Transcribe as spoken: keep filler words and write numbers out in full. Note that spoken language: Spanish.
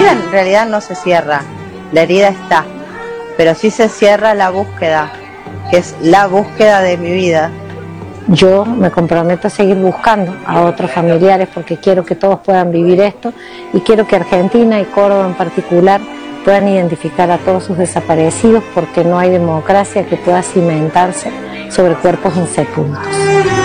herida en realidad no se cierra, la herida está, pero sí se cierra la búsqueda, que es la búsqueda de mi vida. Yo me comprometo a seguir buscando a otros familiares porque quiero que todos puedan vivir esto y quiero que Argentina y Córdoba en particular puedan identificar a todos sus desaparecidos porque no hay democracia que pueda cimentarse sobre cuerpos insepultos.